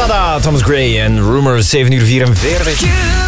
Canada, Thomas Gray en Rumors, 7:44.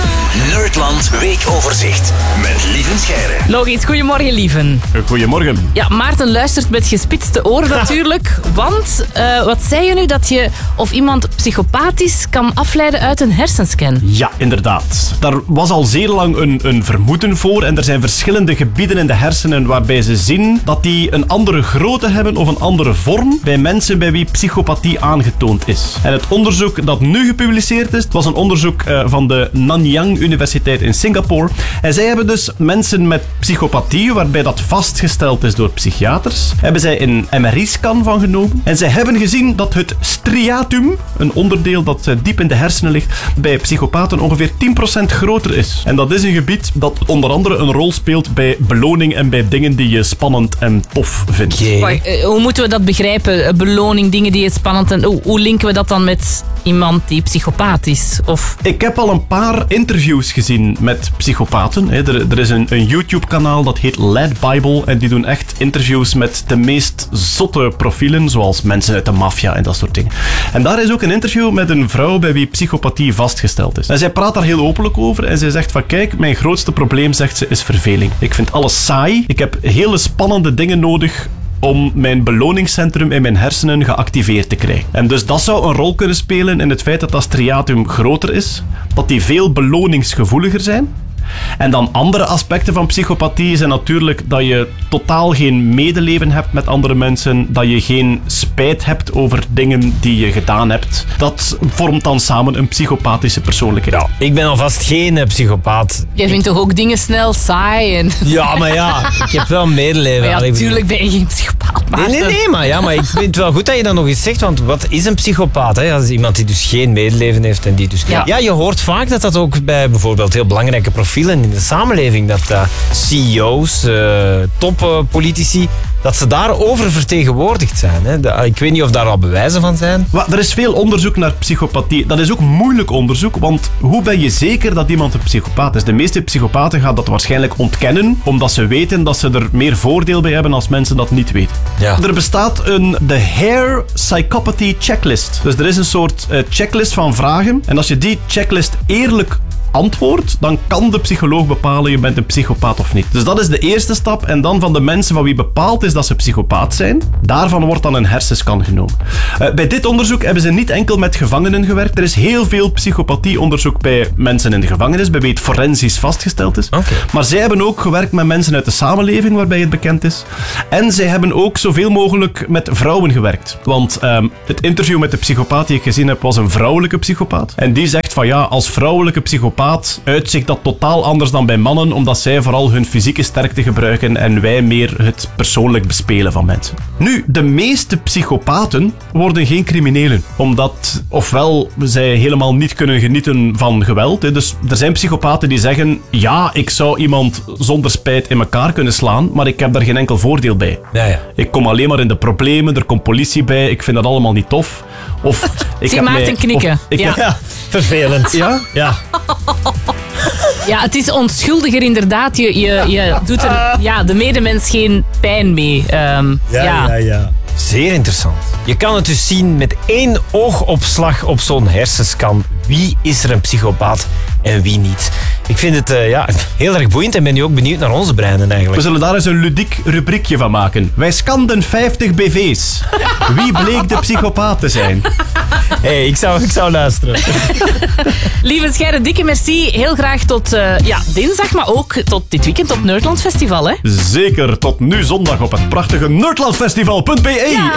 Nerdland Weekoverzicht met Lieven Scheire. Logisch, goedemorgen Lieven. Goedemorgen. Ja, Maarten luistert met gespitste oren natuurlijk. Want, wat zei je nu? Dat je of iemand psychopathisch kan afleiden uit een hersenscan. Ja, inderdaad. Daar was al zeer lang een vermoeden voor en er zijn verschillende gebieden in de hersenen waarbij ze zien dat die een andere grootte hebben of een andere vorm bij mensen bij wie psychopathie aangetoond is. En het onderzoek dat nu gepubliceerd is, was een onderzoek van de Nanyang Universiteit in Singapore. En zij hebben dus mensen met psychopathie, waarbij dat vastgesteld is door psychiaters, hebben zij een MRI-scan van genomen. En zij hebben gezien dat het striatum, een onderdeel dat diep in de hersenen ligt, bij psychopaten ongeveer 10% groter is. En dat is een gebied dat onder andere een rol speelt bij beloning en bij dingen die je spannend en tof vindt. Hoe moeten we dat begrijpen? Beloning, dingen die je spannend en... Hoe linken we dat dan met iemand die psychopaat is? Of... Ik heb al een paar interviews gezien met psychopaten. Er is een YouTube-kanaal dat heet Lad Bible en die doen echt interviews met de meest zotte profielen, zoals mensen uit de maffia en dat soort dingen. En daar is ook een interview met een vrouw bij wie psychopathie vastgesteld is. En zij praat daar heel openlijk over en zij zegt van kijk, mijn grootste probleem, zegt ze, is verveling. Ik vind alles saai. Ik heb hele spannende dingen nodig om mijn beloningscentrum in mijn hersenen geactiveerd te krijgen. En dus dat zou een rol kunnen spelen in het feit dat striatum groter is, dat die veel beloningsgevoeliger zijn. En dan andere aspecten van psychopathie zijn natuurlijk dat je totaal geen medeleven hebt met andere mensen, dat je geen spijt hebt over dingen die je gedaan hebt. Dat vormt dan samen een psychopathische persoonlijkheid. Ja, ik ben alvast geen psychopaat. Jij vindt toch ook dingen snel saai? En... Ja, maar ja, ik heb wel medeleven. Maar ja, natuurlijk ben je geen psychopaat. Nee, maar ik vind het wel goed dat je dat nog eens zegt, want wat is een psychopaat? Hè? Dat is iemand die dus geen medeleven heeft en die dus... Ja, je hoort vaak dat ook bij bijvoorbeeld heel belangrijke profielen in de samenleving, dat CEO's, toppolitici, dat ze daar oververtegenwoordigd zijn. Hè? Ik weet niet of daar al bewijzen van zijn. Maar er is veel onderzoek naar psychopathie. Dat is ook moeilijk onderzoek, want hoe ben je zeker dat iemand een psychopaat is? De meeste psychopaten gaan dat waarschijnlijk ontkennen, omdat ze weten dat ze er meer voordeel bij hebben als mensen dat niet weten. Ja. Er bestaat de Hare Psychopathy Checklist. Dus er is een soort checklist van vragen. En als je die checklist eerlijk antwoord, dan kan de psycholoog bepalen je bent een psychopaat of niet. Dus dat is de eerste stap. En dan van de mensen van wie bepaald is dat ze psychopaat zijn, daarvan wordt dan een hersenscan genomen. Bij dit onderzoek hebben ze niet enkel met gevangenen gewerkt. Er is heel veel psychopathieonderzoek bij mensen in de gevangenis, bij wie het forensisch vastgesteld is. Okay. Maar zij hebben ook gewerkt met mensen uit de samenleving, waarbij het bekend is. En zij hebben ook zoveel mogelijk met vrouwen gewerkt. Want het interview met de psychopaat die ik gezien heb, was een vrouwelijke psychopaat. En die zegt van ja, als vrouwelijke psychopaat uitzicht dat totaal anders dan bij mannen, omdat zij vooral hun fysieke sterkte gebruiken en wij meer het persoonlijk bespelen van mensen. Nu, de meeste psychopaten worden geen criminelen, omdat ofwel zij helemaal niet kunnen genieten van geweld. Hè. Dus er zijn psychopaten die zeggen, ja, ik zou iemand zonder spijt in elkaar kunnen slaan, maar ik heb daar geen enkel voordeel bij. Ja. Ik kom alleen maar in de problemen, er komt politie bij, ik vind dat allemaal niet tof. Of ik zie Maarten knikken. Vervelend. Ja? Ja. Ja, het is onschuldiger inderdaad. Je doet er de medemens geen pijn mee. Ja. Zeer interessant. Je kan het dus zien met 1 oogopslag op zo'n hersenscan. Wie is er een psychopaat en wie niet? Ik vind het heel erg boeiend en ben nu ook benieuwd naar onze breinen eigenlijk. We zullen daar eens een ludiek rubriekje van maken. Wij scanden 50 BV's. Wie bleek de psychopaat te zijn? Hey, ik zou luisteren. Lieve Scheire, dikke merci. Heel graag tot dinsdag, maar ook tot dit weekend op Nerdland Festival. Hè? Zeker, tot nu zondag op het prachtige nerdlandfestival.be. Ja.